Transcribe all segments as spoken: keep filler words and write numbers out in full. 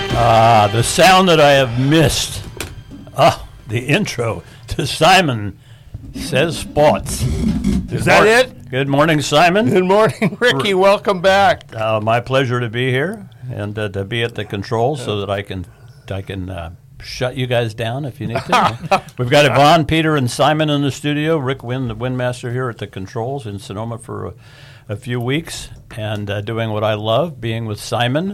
Ah, the sound that I have missed. Ah, the intro to Simon Says Sports. Is that it? Good morning, Simon. Good morning, Ricky. Welcome back. Uh, my pleasure to be here and uh, to be at the controls so that I can I can uh, shut you guys down if you need to. We've got Yvonne, Peter, and Simon in the studio. Rick Wynn, the Windmaster, here at the controls in Sonoma for a, a few weeks and uh, doing what I love, being with Simon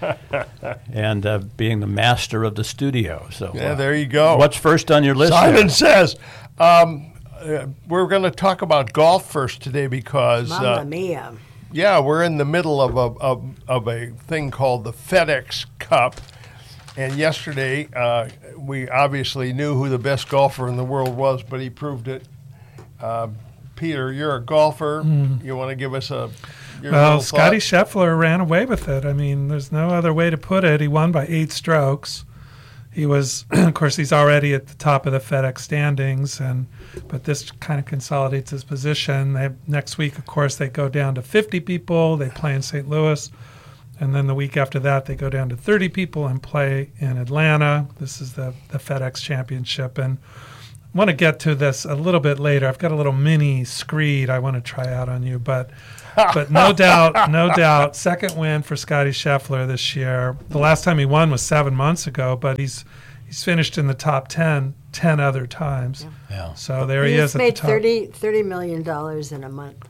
and uh, being the master of the studio. So Yeah, uh, there you go. What's first on your list? Simon there? says, um, uh, we're going to talk about golf first today because, Mamma uh, mia. yeah, we're in the middle of a, of, of a thing called the FedEx Cup. And yesterday, uh, we obviously knew who the best golfer in the world was, but he proved it. Uh, Peter, you're a golfer. Mm. You want to give us a your Well, Scotty thought? Scheffler ran away with it. I mean, there's no other way to put it. He won by eight strokes. He was, of course, he's already at the top of the FedEx standings, and but this kind of consolidates his position. They, next week, of course, they go down to fifty people. They play in Saint Louis. And then the week after that, they go down to thirty people and play in Atlanta. This is the, the FedEx Championship. And I want to get to this a little bit later. I've got a little mini screed I want to try out on you. But but no doubt, no doubt, second win for Scotty Scheffler this year. The last time he won was seven months ago, but he's he's finished in the top ten, ten other times. Yeah. Yeah. So there he He's is at the made top. thirty, thirty million dollars in a month.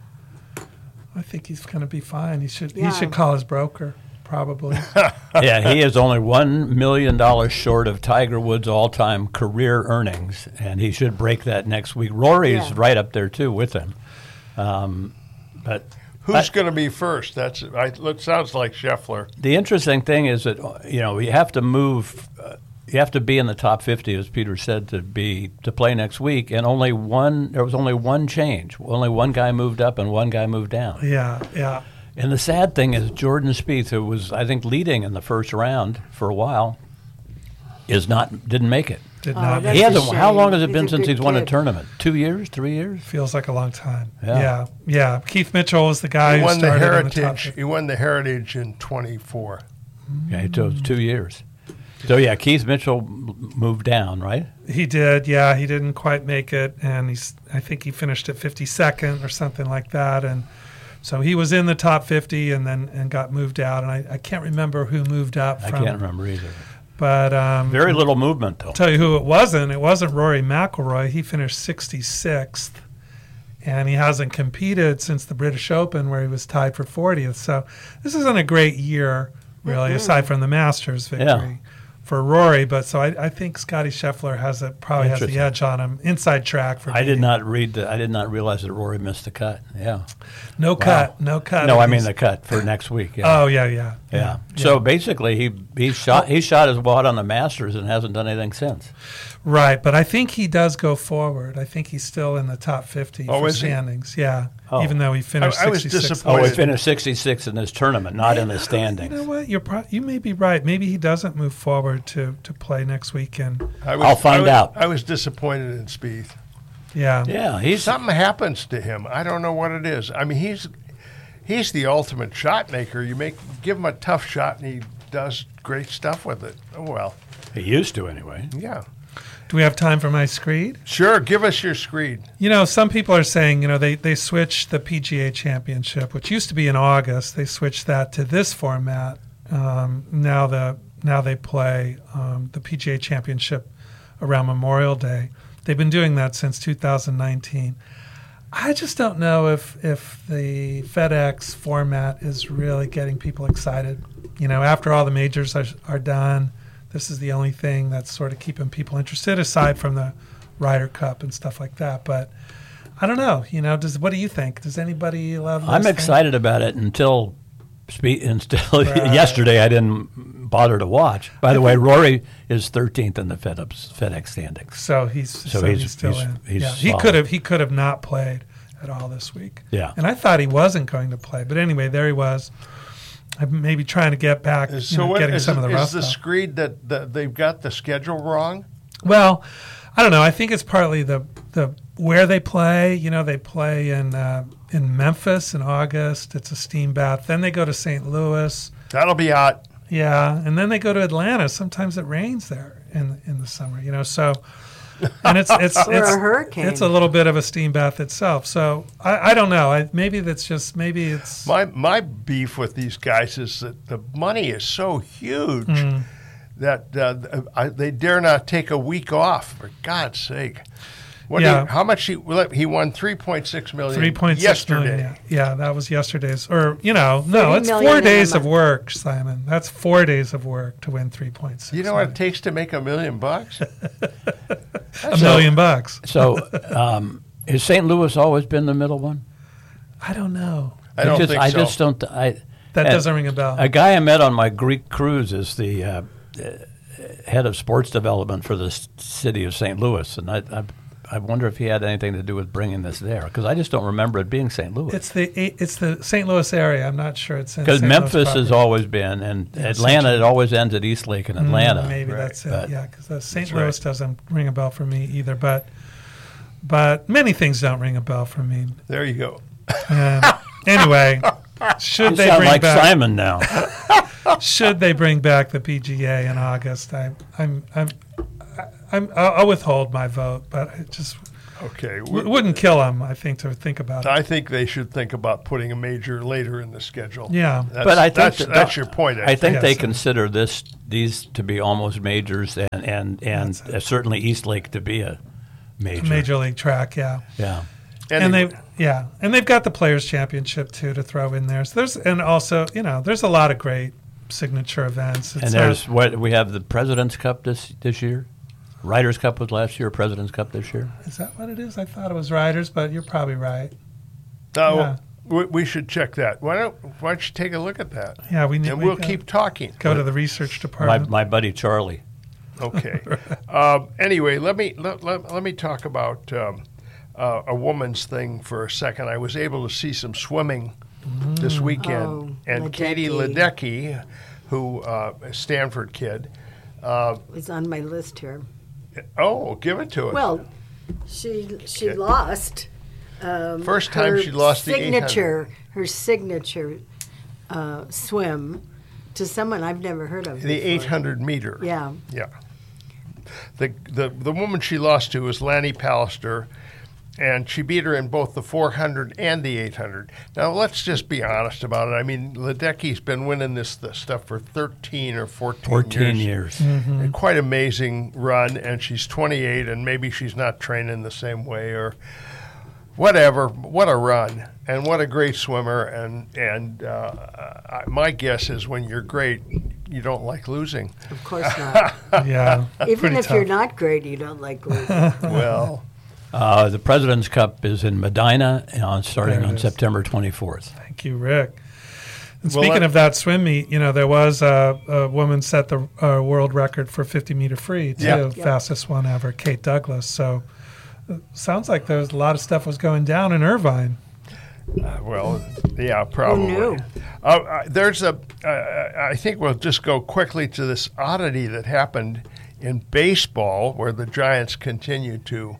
I think he's going to be fine. He should Yeah. he should call his broker, probably. Yeah, he is only one million dollars short of Tiger Woods' all-time career earnings, and he should break that next week. Rory's Yeah. right up there, too, with him. Um, but Who's I- going to be first? That's I, it sounds like Scheffler. the interesting thing is that, you know, you have to move uh, you have to be in the top fifty, as Peter said, to be to play next week, and only one there was only one change. Only one guy moved up and one guy moved down. Yeah, yeah. And the sad thing is Jordan Spieth, who was, I think, leading in the first round for a while, is not didn't make it. Did Oh, not. that's He a hasn't. How shame. long has it He's been a since good he's won a kid. tournament? Two years, three years? Feels like a long time. Yeah. yeah, yeah. Keith Mitchell was the guy He who won the started in the top Heritage. fifty. He won the Heritage in twenty-four. Yeah, it was two years. So yeah, Keith Mitchell m- moved down, right? He did, yeah. He didn't quite make it, and he's. I think he finished at fifty-second or something like that, and so he was in the top fifty, and then and got moved out. And I, I can't remember who moved up I from. can't remember either. But um, Very little movement, though. I'll tell you who it wasn't. It wasn't Rory McIlroy. He finished sixty-sixth, and he hasn't competed since the British Open, where he was tied for fortieth. So this isn't a great year, really, Mm-hmm. aside from the Masters victory Yeah. for Rory. But so I, I think Scotty Scheffler has a, probably has the Interesting. edge on him. Inside track for I did beating. not read. The, I did not realize that Rory missed the cut. Yeah. No cut, no cut. No, I mean He's- the cut for next week. Yeah. Oh yeah, yeah, Yeah. So basically, he he shot he shot his wad on the Masters and hasn't done anything since. Right, but I think he does go forward. I think he's still in the top fifty Oh, for is he? standings. Yeah, Oh. even though he finished I- I was sixty-sixth. disappointed. Oh, he Poison. finished sixty-sixth in this tournament, not in the You standings. know what? You're pro- you may be right. Maybe he doesn't move forward to, to play next weekend. I was, I'll find I was, out. I was disappointed in Spieth. Yeah. Yeah, he's Something happens to him. I don't know what it is. I mean, he's he's the ultimate shot maker. You make give him a tough shot, and he does great stuff with it. Oh well, he used to anyway. yeah. Do we have time for my screed? Sure, give us your screed. You know, some people are saying, you know, they, they switched the P G A Championship, which used to be in August. They switched that to this format. Um, now the now they play um, the P G A Championship around Memorial Day. They've been doing that since two thousand nineteen. I just don't know if if the FedEx format is really getting people excited. You know, after all the majors are, are done, this is the only thing that's sort of keeping people interested, aside from the Ryder Cup and stuff like that. But I don't know. You know, does what do you think? Does anybody love this I'm thing? excited about it until spe- until Right. yesterday. I didn't bother to watch. By the way, Rory is thirteenth in the FedEx FedEx standings. So he's so, So he's, he's- still he's- in. he's yeah, he solid. could have he could have not played at all this week. Yeah. And I thought he wasn't going to play, but anyway, there he was. I'm maybe trying to get back, you So know, what getting is, some of the is rust the off. screed that, that they've got the schedule wrong? Well, I don't know. I think it's partly the the where they play. You know, they play in uh, in Memphis in August. It's a steam bath. Then they go to Saint Louis. That'll be hot. Yeah, and then they go to Atlanta. Sometimes it rains there in in the summer, you know. So, and it's it's Or it's a hurricane. it's a little bit of a steam bath itself. So I, I don't know. I, maybe that's just maybe it's My my beef with these guys is that the money is so huge Mm. that uh, I, they dare not take a week off. For God's sake, what Yeah. did, how much he he won three point six million three point six yesterday. million. Yeah. yeah, that was yesterday's. Or you know, no, thirty it's million four in a days of month. work, Simon. That's four days of work to win three point six. You know what it takes to make a million bucks? A million bucks. So, um, has Saint Louis always been the middle one? I don't know. I don't just, think I so. just don't. I, That uh, doesn't ring a bell. A guy I met on my Greek cruise is the uh, uh, head of sports development for the s- city of Saint Louis, and I, I, I wonder if he had anything to do with bringing this there, because I just don't remember it being Saint Louis. It's the it's the Saint Louis area. I'm not sure it's in Because Saint Louis Memphis has proper. always been, and Yeah, Atlanta, Central. it always ends at East Lake in Atlanta. Mm, maybe Right. that's it. But- Yeah, because Saint That's Louis right. doesn't ring a bell for me either. But but many things don't ring a bell for me. There you go. And anyway, should You they sound bring like back Simon now. should they bring back the P G A in August? I, I'm I'm I'm I'll I'll withhold my vote, but it just Okay. w- wouldn't kill them. I think to think about it. I think they should think about putting a major later in the schedule. Yeah. That's, But I think that's, that- that's your point. I, I think Yes, they sir. consider this these to be almost majors, and and, and uh, certainly East Lake to be a major. Major League track, yeah. Yeah. And Anyway. they, yeah, and they've got the Players Championship too to throw in there. So there's, and also, you know, there's a lot of great signature events. It's And not- there's what we have the President's Cup this this year. Riders Cup was last year. President's Cup this year. is that what it is? I thought it was Riders, but you're probably right. No, Yeah. we, we should check that. Why don't Why don't you take a look at that? Yeah, we need. And we we'll gotta keep talking. go to the research My department. my buddy Charlie. Okay. um, anyway, let me let, let, let me talk about um, uh, a woman's thing for a second. I was able to see some swimming this weekend, Oh, and Katie Ledecky. Ledecky, who uh, a Stanford kid. Uh, It's on my list here. oh, give it to us. Well, she she Okay. lost. Um, First time her she lost the signature, her signature uh, swim to someone I've never heard of. the before. eight hundred meter. Yeah. Yeah. The, the the woman she lost to was Lanny Pallister, and she beat her in both the four hundred and the eight hundred. Now, let's just be honest about it. I mean, Ledecky's been winning this, this stuff for thirteen or fourteen, Fourteen years. years. A quite amazing run, and she's twenty-eight, and maybe she's not training the same way or whatever. What a run, and what a great swimmer. And, and uh, I- my guess is when you're great, you don't like losing. Of course not. yeah, Even pretty if tough. you're not great, you don't like losing. Well, Uh, the President's Cup is in Medina, uh, starting There it on is. September twenty-fourth. Thank you, Rick. And Well, speaking I- of that swim meet, you know, there was a, a woman set the uh, world record for fifty meter free, too, Yeah. Yeah. fastest one ever, Kate Douglas. So uh, sounds like there's a lot of stuff was going down in Irvine. Uh, well, yeah, probably. knew? Uh, uh, there's a. Uh, I think we'll just go quickly to this oddity that happened in baseball, where the Giants continue to.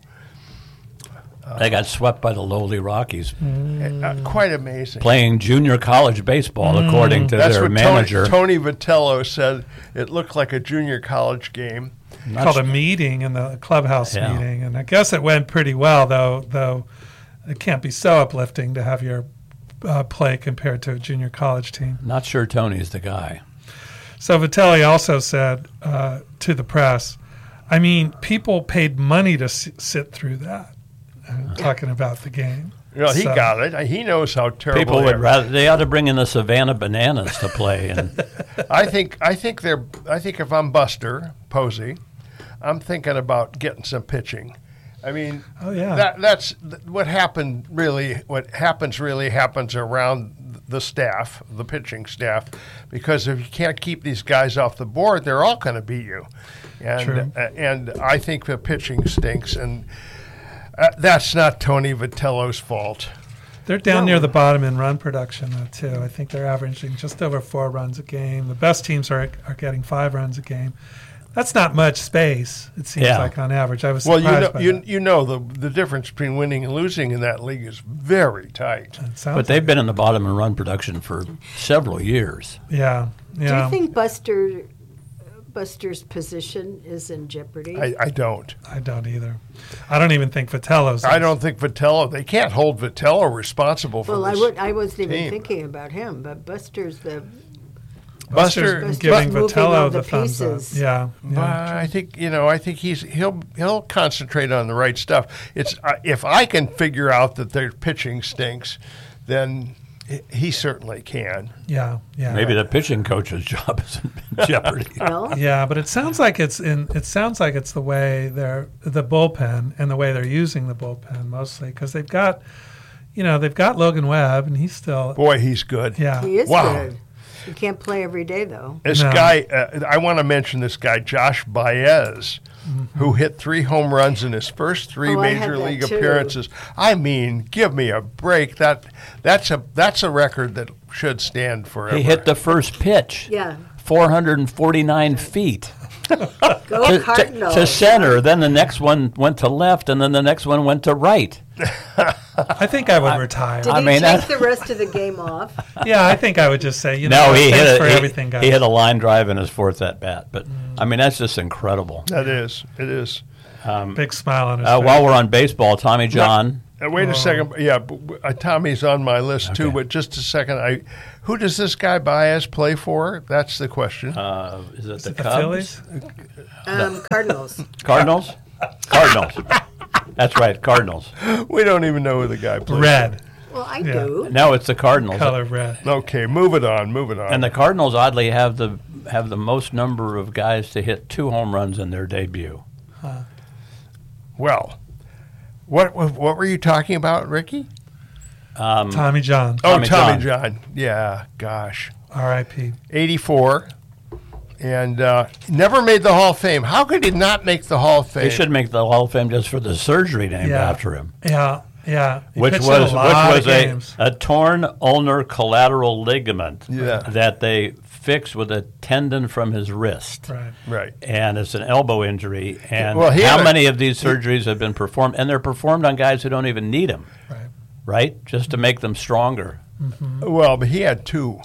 They got swept by the lowly Rockies, Uh, quite amazing. playing junior college baseball, according to That's their what manager. Tony, Tony Vitello said. It looked like a junior college game. Not Called su- a meeting in the clubhouse Yeah. meeting, and I guess it went pretty well. Though, though, it can't be so uplifting to have your uh, play compared to a junior college team. Not sure Tony's the guy. So Vitelli also said uh, to the press, "I mean, people paid money to s- sit through that." Uh, talking about the game. You know, he So- got it. He knows how terrible. People they would are. rather they ought to bring in the Savannah Bananas to play, and I think. I think they're. I think if I'm Buster Posey, I'm thinking about getting some pitching. I mean, Oh, yeah. that that's th- what happened. Really, what happens really happens around the staff, the pitching staff, because if you can't keep these guys off the board, they're all going to beat you. And True. uh, and I think the pitching stinks, and uh, that's not Tony Vitello's fault. They're down No. near the bottom in run production, though, too. I think they're averaging just over four runs a game. The best teams are are getting five runs a game. That's not much space, it seems Yeah. like, on average. I was Well, surprised you know, by you, that. you know the the difference between winning and losing in that league is very tight. It sounds But they've like- been in the bottom and run production for several years. Yeah, Do yeah. you think Buster Buster's position is in jeopardy? I, I don't. I don't either. I don't even think Vitello's. I don't think Vitello. They can't hold Vitello responsible for well, I this. would. I wasn't even team. thinking about him, but Buster's the. Buster, Buster's Buster's giving moving Vitello all the, the thumbs up. pieces. Yeah, But yeah. I think you know. I think he's he'll he'll concentrate on the right stuff. It's uh, if I can figure out that their pitching stinks, then he- he certainly can. yeah, yeah. Maybe the pitching coach's job is in jeopardy. Well, Yeah, but it sounds like it's in. It sounds like it's the way they're the bullpen and the way they're using the bullpen mostly because they've got, you know, they've got Logan Webb and he's still. Boy, he's good. Yeah, he is Wow. good. He can't play every day though. This No. guy, uh, I want to mention this guy, Josh Baez, who hit three home runs in his first three Oh, I had major that league too. appearances. I mean, give me a break. That that's a that's a record that should stand forever. He hit the first pitch, Yeah, four hundred forty-nine feet go to, to, Cardinals. to center. Then the next one went to left, and then the next one went to right. I think I would retire. Did I he mean, take that- the rest of the game off? Yeah, I think I would just say, you know, No, he thanks hit for a, he, everything, guys. he hit a line drive in his fourth at bat. But I mean, that's just incredible. That is, it is. Big smile on his Uh, face. while we're on baseball, Tommy John. Uh, wait a second. Yeah, b- w- uh, Tommy's on my list too. Okay. But just a second. I, who does this guy Baez play for? That's the question. Uh, is it Is the it the Cubs? Phillies? Um, Cardinals. Cardinals? Cardinals. That's right, Cardinals. We don't even know who the guy plays. Red, Well, I Yeah. do. No, it's the Cardinals. color red. for. Okay, move it on. Move it on. And the Cardinals oddly have the have the most number of guys to hit two home runs in their debut. well, what, what what were you talking about, Ricky? Um, Tommy John, Oh, Tommy Tommy John. John. Yeah, gosh. R I P eighty-four. And uh, never made the Hall of Fame. How could he not make the Hall of Fame? they should make the Hall of Fame just for the surgery named Yeah. after him, Yeah, yeah. He which pitched in was a which lot was of a, games. a torn ulnar collateral ligament Yeah. that they fixed with a tendon from his wrist. Right. Right. And it's an elbow injury. And Well, he how had a- many of these surgeries have been performed? And they're performed on guys who don't even need them, Right. right? Just to make them stronger. Well, but he had two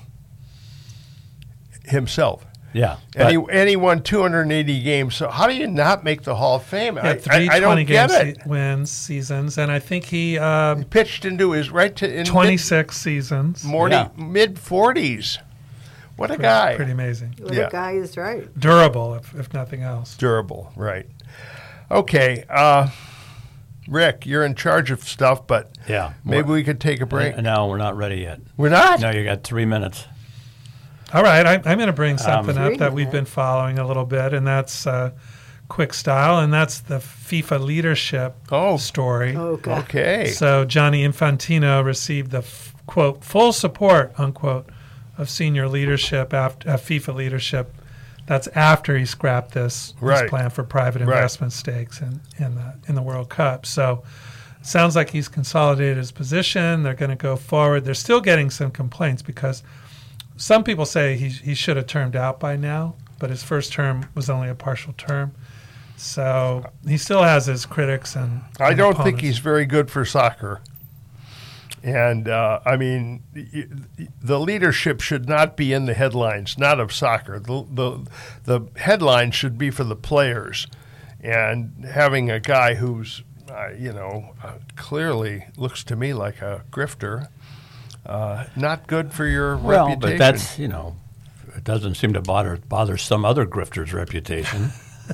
himself. Yeah. And he, But- and he won two hundred eighty games. So how do you not make the Hall of Fame? He I, had three I, I don't twenty get game it. se- wins seasons, and I think he uh, He pitched into his right to in twenty-six seasons. mid, Yeah. mid forties. What a Pretty- guy. Pretty amazing. Well, Yeah. the guy is right. Durable, if, if nothing else. Durable, right. Okay. Uh, Rick, you're in charge of stuff, but yeah. maybe we could take a break. No, we're not ready yet. We're not? No, you got three minutes. All right, I, I'm going to bring something Um, up that we've been following a little bit, and that's uh, quick style, and that's the FIFA leadership Oh. story. Oh, God. Okay. So Johnny Infantino received the f- quote full support unquote of senior leadership after uh, FIFA leadership. That's after he scrapped this, Right. this plan for private Right. investment stakes in, in the in the World Cup. So sounds like he's consolidated his position. They're going to go forward. They're still getting some complaints because some people say he he should have termed out by now, but his first term was only a partial term. So he still has his critics and I and don't think opponents. he's very good for soccer. And, uh, I mean, y- y- the leadership should not be in the headlines, not of soccer. The, the, the headlines should be for the players. And having a guy who's, uh, you know, uh, clearly looks to me like a grifter, uh, not good for your Well, reputation. but that's, you know, it doesn't seem to bother bother some other grifter's reputation.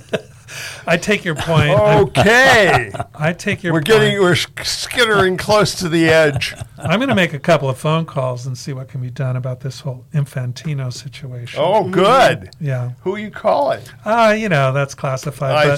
I take your point. I, Okay. I take your we're point. getting, we're sk- skittering close to the edge. I'm going to make a couple of phone calls and see what can be done about this whole Infantino situation. Oh, good. Yeah. Who you calling? Uh, you know, that's classified. I but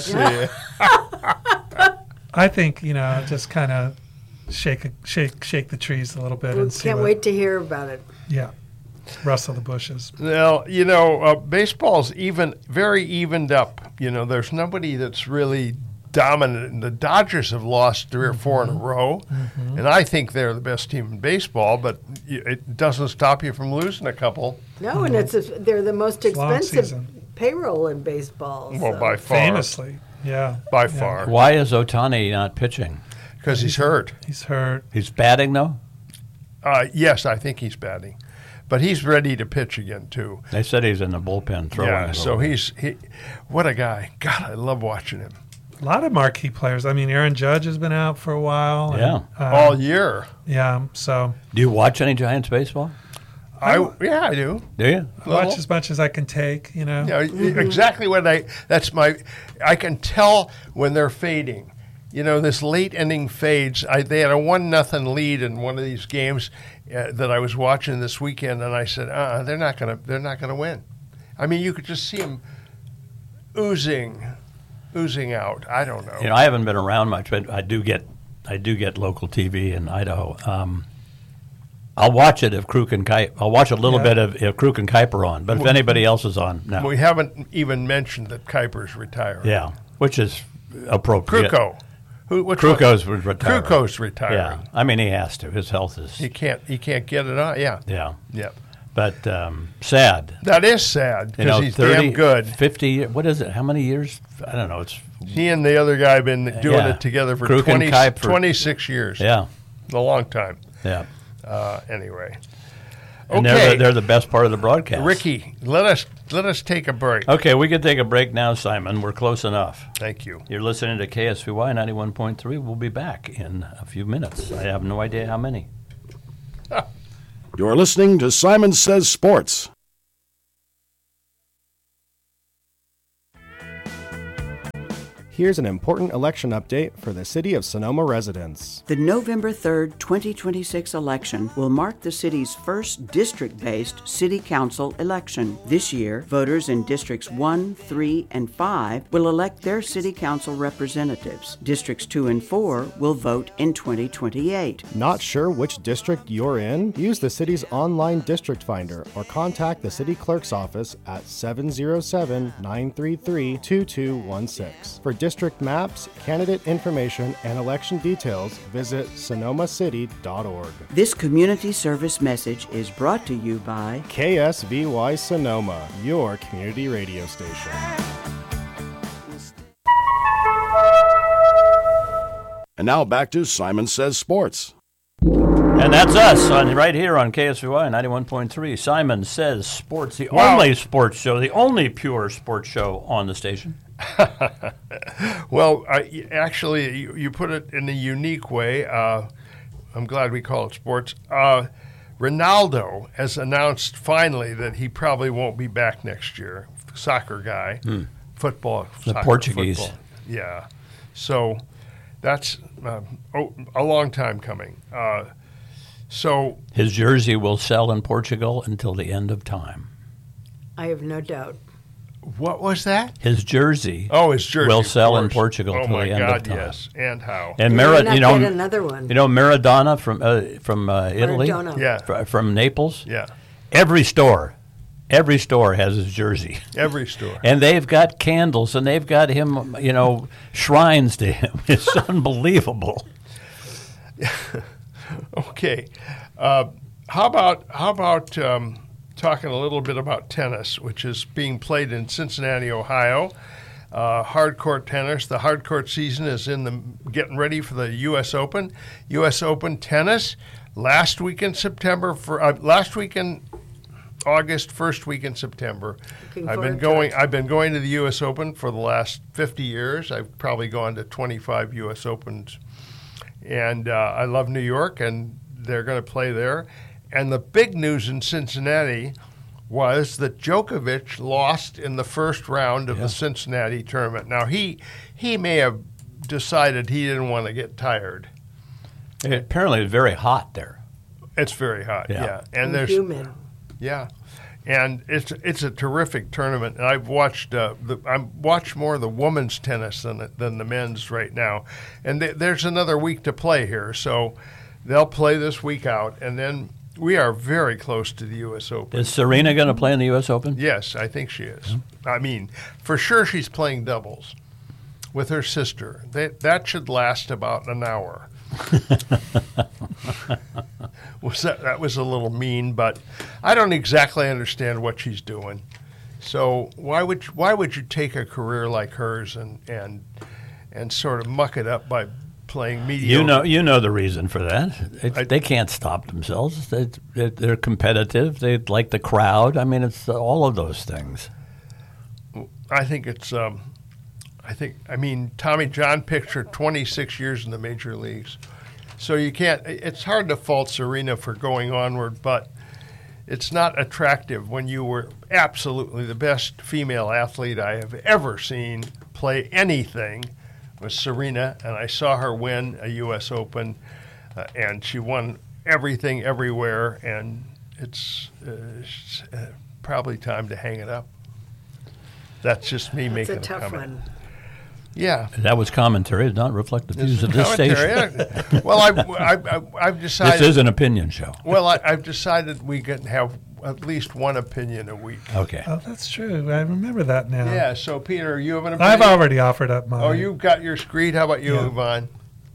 see. I think, you know, just kind of shake a, shake shake the trees a little bit We and see can't what, wait to hear about it. Yeah. Rustle the bushes. Well, you know, uh, baseball's even very evened up. You know, there's nobody that's really dominant. And the Dodgers have lost three or four in a row, and I think they're the best team in baseball. But y- it doesn't stop you from losing a couple. No, and it's a, they're the most It's long expensive season. payroll in baseball. Well, so. by far. Famously, yeah. By Yeah. far. Why is Ohtani not pitching? Because he's hurt. He's hurt. He's batting, though? Uh, yes, I think he's batting. But he's ready to pitch again, too. They said he's in the bullpen throwing. Yeah, a so little. he's he, what a guy. God, I love watching him. A lot of marquee players. I mean, Aaron Judge has been out for a while. and, Yeah. uh, All year. yeah. So Do you watch any Giants baseball? I yeah, I do. Do you? I watch as much as I can take. You know. Yeah, exactly what I. That's my. I can tell when they're fading. You know, this late inning fades. I, they had a one nothing lead in one of these games uh, that I was watching this weekend, and I said, uh, they're not gonna. They're not gonna win. I mean, you could just see them oozing, oozing out. I don't know. You know, I haven't been around much, but I do get, I do get local T V in Idaho. Um, I'll watch it if Kruk and Kuiper. I'll watch a little Yeah. bit of if Kruk and Kuiper are on, but if anybody else is on, no. We haven't even mentioned that Kuiper's retiring. Yeah, which is appropriate. Kruko. Who? Which Kruko's one? retiring. Kruko's retiring. Yeah, I mean he has to. His health is. He can't. He can't get it on. Yeah. Yeah, Yeah. but um, sad. That is sad You because know, he's thirty, damn good. fifty. What is it? How many years? I don't know. It's He and the other guy have been doing Yeah. it together for Kruk and twenty, Kuiper. twenty-six years. yeah, A long time. yeah. Uh, anyway. And Okay. they're the, they're the best part of the broadcast. Ricky, let us let us take a break. Okay, we can take a break now, Simon. We're close enough. Thank you. You're listening to K S V Y ninety-one point three. We'll be back in a few minutes. I have no idea how many. You're listening to Simon Says Sports. Here's an important election update for the City of Sonoma residents. The November third, twenty twenty-six election will mark the city's first district-based city council election. This year, voters in Districts one, three, and five will elect their city council representatives. Districts two and four will vote in twenty twenty-eight. Not sure which district you're in? Use the city's online district finder or contact the city clerk's office at seven oh seven, nine three three, two two one six. For district maps, candidate information, and election details, visit sonoma city dot org. This community service message is brought to you by K S V Y Sonoma, your community radio station. And now back to Simon Says Sports. And that's us on right here on K S V Y ninety-one point three. Simon Says Sports, the Wow. only sports show, the only pure sports show on the station. Well, I, actually, you, you put it in a unique way. Uh, I'm glad we call it sports. Uh, Ronaldo has announced finally that he probably won't be back next year. Soccer guy, football, The soccer, Portuguese. football. Yeah. So that's uh, oh, a long time coming. Uh, so His jersey will sell in Portugal until the end of time. I have no doubt. what was that? His jersey Oh, his jersey will of sell in course. Portugal Oh till my the end God, of time. yes, and how? And Why Mara, not you know, get another one? you know Maradona from uh, from uh, Italy, Maradona. Yeah, fr- from Naples. yeah. Every store, every store has his jersey. Every store. And they've got candles, and they've got him, you know, shrines to him. It's unbelievable. Okay. Uh, how about how about um, talking a little bit about tennis, which is being played in Cincinnati, Ohio. Uh, hardcourt tennis. The hardcourt season is in the getting ready for the U S Open. U S Open tennis last week in September for uh, last week in August, first week in September. Looking I've been forward to going. it. I've been going to the U S Open for the last fifty years. I've probably gone to twenty-five U S Opens, and uh, I love New York, and they're going to play there. And the big news in Cincinnati was that Djokovic lost in the first round of the Cincinnati tournament. Now he he may have decided he didn't want to get tired. Apparently, it's very hot there. It's very hot, Yeah. yeah, and And there's humid. yeah, and it's it's a terrific tournament. And I've watched uh, the I watched more of the women's tennis than the, than the men's right now. And th- there's another week to play here, so they'll play this week out, and then we are very close to the U S Open. Is Serena going to play in the U S Open? Yes, I think she is. I mean, for sure she's playing doubles with her sister. That that should last about an hour. was that that was a little mean, but I don't exactly understand what she's doing. So why would you, why would you take a career like hers and and and sort of muck it up by playing mediocre? You know, you know the reason for that. It's, I- they can't stop themselves. They, they, they're competitive. They like the crowd. I mean, it's all of those things. I think it's. Um, I think. I mean, Tommy John pictured twenty-six years in the major leagues, so you can't. It's hard to fault Serena for going onward, but it's not attractive when you were absolutely the best female athlete I have ever seen play anything. Was Serena, and I saw her win a U S Open, uh, and she won everything everywhere, and it's, uh, it's uh, probably time to hang it up. That's just me That's making a tough comment. one. Yeah. That was commentary. It does not reflect the views of this Commentary, station. yeah. Well, I, I, I, I've decided. This is an opinion show. Well, I, I've decided we can have at least one opinion a week. Okay. Oh, that's true. I remember that now. Yeah. So, Peter, you have an opinion? I've already offered up mine. Oh, you've got your screed. How about you, Yeah. Yvonne?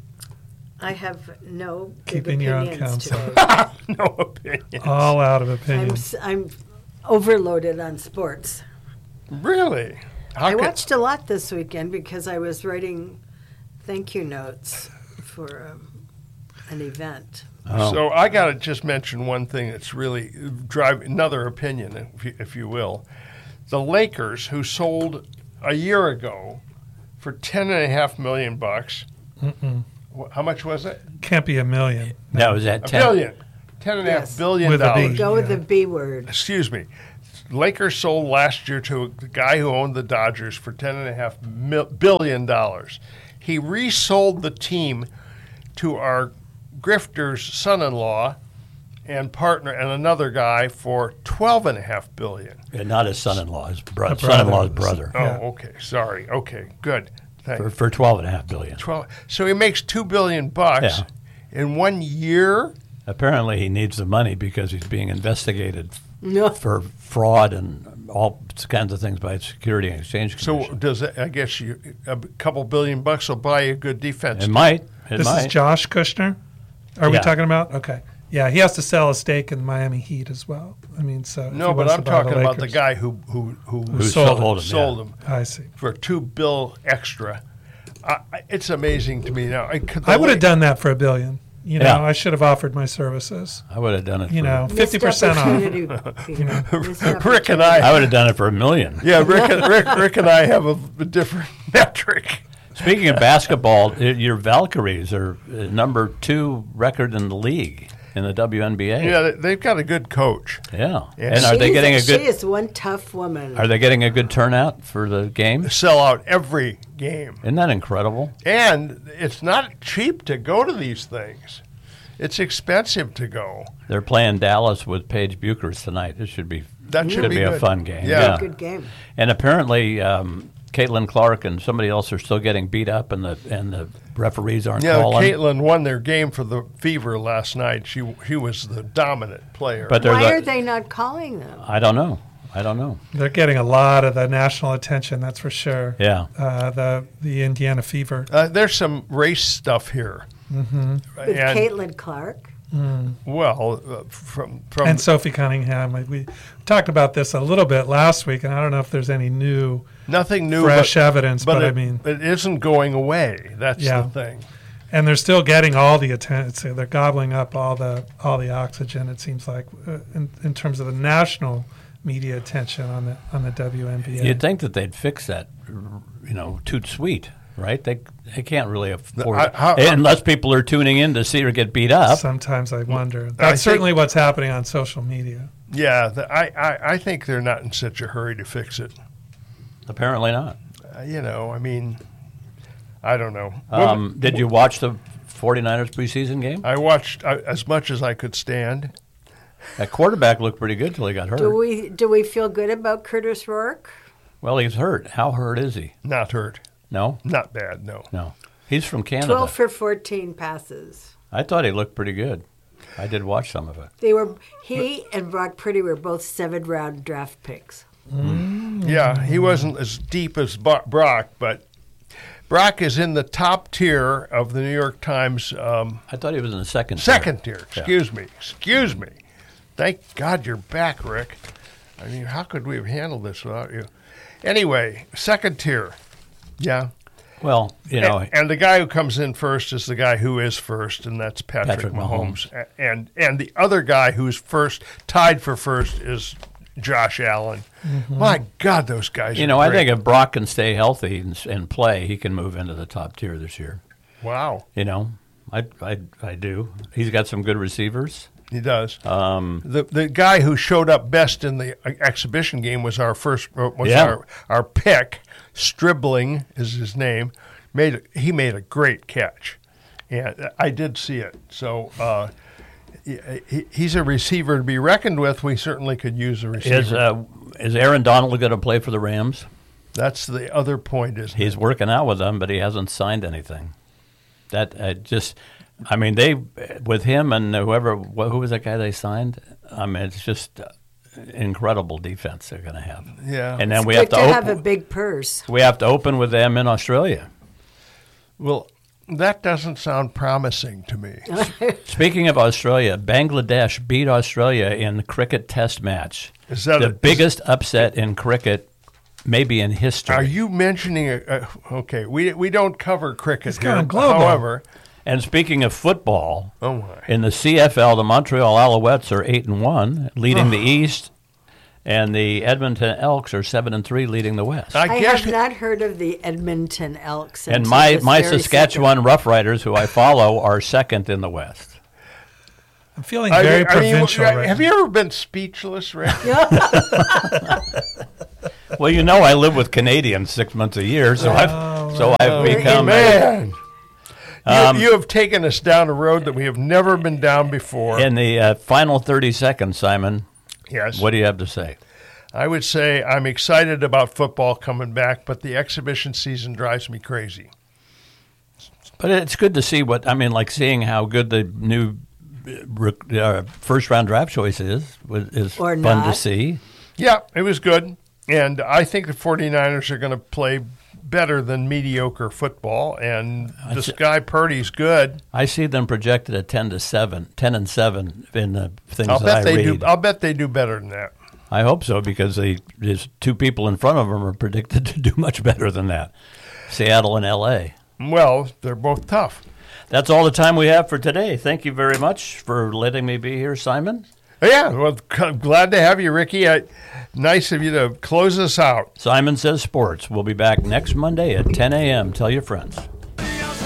I have no big Keeping your own opinions counsel. today. No opinion. All out of I'm, opinions. s- I'm overloaded on sports. Really? How I could- watched a lot this weekend because I was writing thank you notes for um, an event. Oh. So I got to just mention one thing that's really drive another opinion, if you, if you will. The Lakers, who sold a year ago for ten and a half million bucks. Mm-mm. wh- How much was it? Can't be a million. That was at A ten. billion. Ten and a half Yes. billion With a B. dollars. Go with Yeah. the B word. Excuse me. Lakers sold last year to the guy who owned the Dodgers for ten and a half mil- billion dollars. He resold the team to our grifter's son-in-law and partner and another guy for twelve and a half billion. And not his son-in-law, his bro- A brother. son-in-law's brother. Oh, Yeah. okay. Sorry. Okay. Good. Thank For, for twelve and a half billion. twelve. So he makes two billion bucks Yeah. in one year. Apparently, he needs the money because he's being investigated No. for fraud and all kinds of things by the Security and Exchange So Commission. does it, I guess you a couple billion bucks will buy you a good defense. it might. It This might. is Josh Kushner? Are we Yeah. talking about? Okay. Yeah, he has to sell a stake in Miami Heat as well. I mean, so. if No, he but wants I'm to buy talking about the Lakers. guy who who who, Who sold sold him, sold yeah. him I see. for two bill extra. I, I- it's amazing to me now. I, could- I would have the done that for a billion. You know, Yeah. I should have offered my services. I would have done it. You for, know, Missed fifty percent off. opportunity, Peter. Missed Rick and opportunity. I, I would have done it for a million. yeah, Rick, and- Rick, Rick and I have a, a different metric. Speaking of basketball, i- your Valkyries are uh, number two record in the league in the W N B A. Yeah, they, they've got a good coach. Yeah. Yeah. And are they She's getting a She good? is one tough woman. Are they getting a good turnout for the They game? sell out every game, Isn't that incredible? and it's not cheap to go to these things. It's expensive to go. They're playing Dallas with Paige Buchers tonight. This should be That should should be be a good. fun game. Yeah. Yeah. Good game. And apparently, um, Caitlin Clark and somebody else are still getting beat up, and the and the referees aren't Yeah, calling. Caitlin won their game for the Fever last night. She she was the dominant player. But they're Why the- are they not calling them? I don't know. I don't know. They're getting a lot of the national attention, that's for sure. Yeah. Uh, the the Indiana Fever. Uh, there's some race stuff here. Mm-hmm. With And, Caitlin Clark? well, uh, from from And Sophie Cunningham. We, we talked about this a little bit last week, and I don't know if there's any new nothing new, fresh but, evidence, but, but I it, mean, it isn't going away. That's Yeah. the thing. and they're still getting all the attention. They're gobbling up all the all the oxygen. It seems like uh, in, in terms of the national media attention on the on the W N B A. You'd think that they'd fix that, you know, toot sweet, right? They they can't really afford I- it how- unless people are tuning in to see her get beat up. Sometimes I wonder. think- That's certainly what's happening on social media. Yeah, the, I, I I think they're not in such a hurry to fix it. Apparently not. Uh, you know, I mean, I don't know. Um, did you watch the 49ers preseason game? I watched uh, as much as I could stand. That quarterback looked pretty good till he got hurt. Do we do we feel good about Curtis Rourke? Well, he's hurt. How hurt is he? Not hurt. No, Not bad. No. no. He's from Canada. Twelve for fourteen passes. I thought he looked pretty good. I did watch some of it. They were he and Brock Purdy were both seven round draft picks. Yeah, he wasn't as deep as Bo- Brock, but Brock is in the top tier of the New York Times um, I thought he was in the second. tier. second tier. Yeah. Excuse me. Excuse me. Thank God you're back, Rick. I mean, how could we have handled this without you? Anyway, second tier. Yeah. Well, you know, and, and the guy who comes in first is the guy who is first, and that's Patrick, Patrick Mahomes. Mahomes. And and the other guy who's first, tied for first, is Josh Allen. Mm-hmm. My God, those guys. You are know, I great. think if Brock can stay healthy and, and play, he can move into the top tier this year. Wow, You know, I I I do. He's got some good receivers. he does. Um, The the guy who showed up best in the exhibition game was our first uh, was Yeah. our our pick. Stribling is his name. Made a, he made a great catch, and I did see it. So uh, he, he- he's a receiver to be reckoned with. We certainly could use a receiver. is uh, is Aaron Donald going to play for the Rams? That's the other point. Is He's working out with them, but he hasn't signed anything. That uh, just, I mean, they with him and whoever wh- who was that guy they signed? I mean, it's just uh, incredible defense they're going to have. Yeah. and then It's we good have to, to have open. a big purse. we have to open with them in Australia. Well, that doesn't sound promising to me. Speaking of Australia, Bangladesh beat Australia in the cricket test match. Is that the a- biggest upset in cricket, maybe in history? Are you mentioning a, a okay? We we don't cover cricket It's here. gone global. However, And speaking of football, oh my. in the C F L, the Montreal Alouettes are eight and one, leading the East, and the Edmonton Elks are seven and three, leading the West. I, I guess have not heard of the Edmonton Elks. and until my this my very Saskatchewan Roughriders, who I follow, are second in the West. I'm feeling I- very I mean, provincial right have now. you ever been speechless, Rick? Well, you know, I live with Canadians six months a year, so I've so I've Oh, become. man. You, Um, you have taken us down a road that we have never been down before. In the uh, final thirty seconds, Simon, yes. what do you have to say? I would say I'm excited about football coming back, but the exhibition season drives me crazy. But it's good to see what I mean, like seeing how good the new uh, first round draft choice is was- is Or fun to not. see. Yeah, it was good. And I think the 49ers are going to play better than mediocre football. And this guy Purdy's good. I see them projected at ten to seven, ten and seven in the things I'll that bet I they read. do. I'll bet they do better than that. I hope so because they, there's two people in front of them are predicted to do much better than that. Seattle and L A. Well, they're both tough. That's all the time we have for today. Thank you very much for letting me be here, Simon. Yeah, well, c- glad to have you, Ricky. I, nice of you to close us out. Simon Says Sports. We'll be back next Monday at ten a.m. Tell your friends.